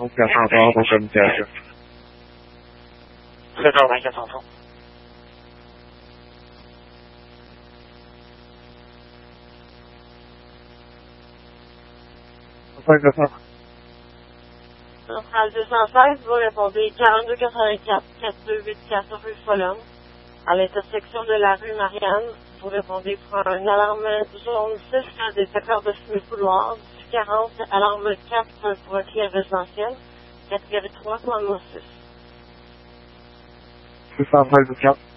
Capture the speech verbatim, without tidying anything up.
Donc, quatre cent trois pour communication. sept heures vingt, quatre cent trois. cinq deux cents. Centrale deux cent seize, vous répondez quarante-deux quatre-vingt-quatre, quatre-deux huit quatre rue Folum. À l'intersection de la rue Marianne, vous répondez pour une alarme zone six, détecteur de fumée couloir, du quarante, alarme quatre pour un client résidentiel, catégorie trois, commandement six. six cent treize quatre.